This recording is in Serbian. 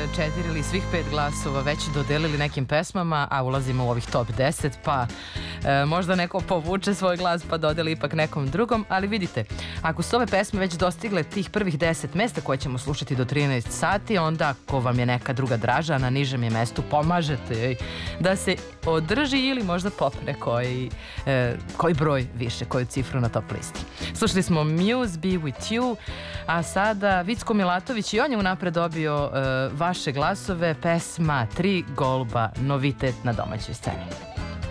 4 ili svih 5 glasova već dodelili nekim pesmama, a ulazimo u ovih top 10, pa možda neko povuče svoj glas pa dodeli ipak nekom drugom, ali vidite, ako su ove pesme već dostigle tih prvih 10 mesta koje ćemo slušati do 13 sati, onda ako vam je neka druga draža na nižem je mestu, pomažete joj da se održi ili možda popne koji broj više, koju cifru na top listi. Slušali smo Muse, Be With You, a sada Vicko Milatović, i on je unapred dobio vaše glasove, pesma Tri goluba, novitet na domaćoj sceni.